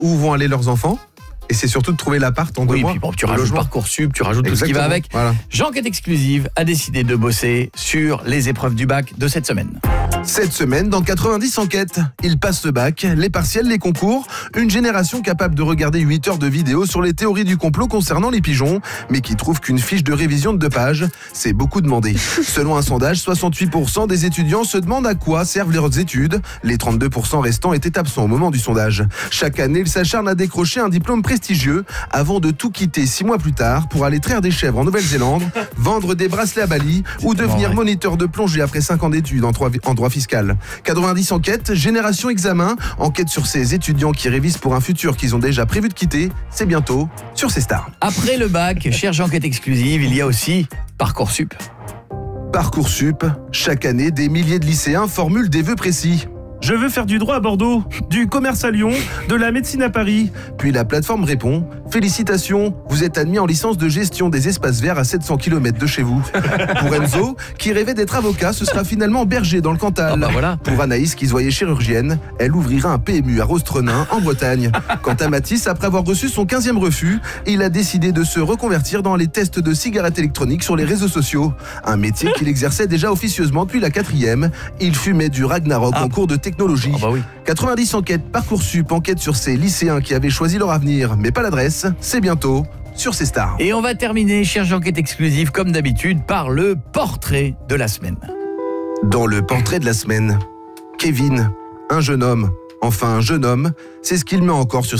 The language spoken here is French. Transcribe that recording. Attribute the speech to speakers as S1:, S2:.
S1: où vont aller leurs enfants. Et c'est surtout de trouver l'appart en 2 mois.
S2: Oui, puis bon, tu rajoutes Parcoursup, tu rajoutes tout ce qui va avec.
S1: Voilà.
S2: Jean-Enquête exclusive a décidé de bosser sur les épreuves du bac de cette semaine.
S1: Cette semaine, dans 90 enquêtes, ils passent le bac, les partiels, les concours, une génération capable de regarder 8 heures de vidéos sur les théories du complot concernant les pigeons, mais qui trouve qu'une fiche de révision de 2 pages, c'est beaucoup demandé. Selon un sondage, 68% des étudiants se demandent à quoi servent leurs études. Les 32% restants étaient absents au moment du sondage. Chaque année, ils s'acharnent à décrocher un diplôme prestigieux avant de tout quitter 6 mois plus tard pour aller traire des chèvres en Nouvelle-Zélande, vendre des bracelets à Bali ou devenir moniteur de plongée après 5 ans d'études en droit fiscal. 90 enquêtes, génération examen, enquête sur ces étudiants qui révisent pour un futur qu'ils ont déjà prévu de quitter. C'est bientôt sur C-Star.
S2: Après le bac, chère Enquête exclusive, il y a aussi Parcoursup.
S1: Parcoursup, chaque année, des milliers de lycéens formulent des vœux précis.
S3: Je veux faire du droit à Bordeaux, du commerce à Lyon, de la médecine à Paris.
S1: Puis la plateforme répond « Félicitations, vous êtes admis en licence de gestion des espaces verts à 700 km de chez vous. » Pour Enzo, qui rêvait d'être avocat, ce sera finalement berger dans le Cantal.
S2: Voilà.
S1: Pour Anaïs, qui se voyait chirurgienne, elle ouvrira un PMU à Rostrenin, en Bretagne. Quant à Mathis, après avoir reçu son 15e refus, il a décidé de se reconvertir dans les tests de cigarettes électroniques sur les réseaux sociaux. Un métier qu'il exerçait déjà officieusement depuis la 4e. Il fumait du Ragnarok en cours de technologie. 90 enquêtes, Parcoursup, enquête sur ces lycéens qui avaient choisi leur avenir, mais pas l'adresse. C'est bientôt sur C-Star.
S2: Et on va terminer, chère Enquête exclusive, comme d'habitude, par le portrait de la semaine.
S1: Dans le portrait de la semaine, Kevin, un jeune homme, c'est ce qu'il met encore sur